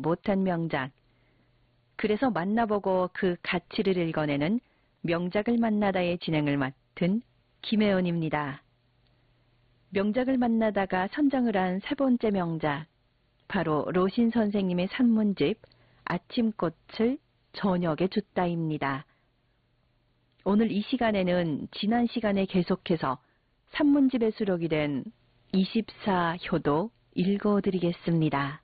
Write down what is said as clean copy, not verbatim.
못한 명작. 그래서 만나보고 그 가치를 읽어내는 명작을 만나다의 진행을 맡은 김혜은입니다. 명작을 만나다가 선정을 한 세 번째 명작, 바로 로신 선생님의 산문집 아침꽃을 저녁에 줬다입니다. 오늘 이 시간에는 지난 시간에 계속해서 산문집에 수록이 된 24효도 읽어드리겠습니다.